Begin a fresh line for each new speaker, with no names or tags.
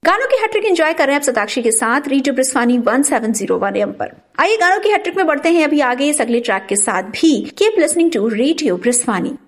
गानों की hat trick enjoy कर रहे हैं आप सताक्षी के साथ रेडियो ब्रिस्वानी 1701 AM पर। आइए गानों की हैट्रिक में बढ़ते हैं अभी आगे इस अगले ट्रैक के साथ भी। Keep listening to radio ब्रिस्वानी।